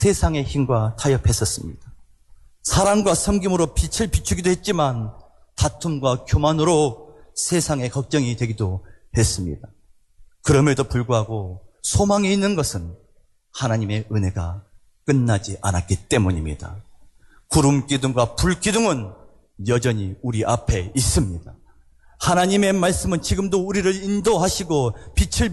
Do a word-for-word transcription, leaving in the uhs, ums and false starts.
세상의 힘과 타협했었습니다. 사랑과 섬김으로 빛을 비추기도 했지만 다툼과 교만으로 세상의 걱정이 되기도 했습니다. 그럼에도 불구하고 소망이 있는 것은 하나님의 은혜가 끝나지 않았기 때문입니다. 구름 기둥과 불 기둥은 여전히 우리 앞에 있습니다. 하나님의 말씀은 지금도 우리를 인도하시고 빛을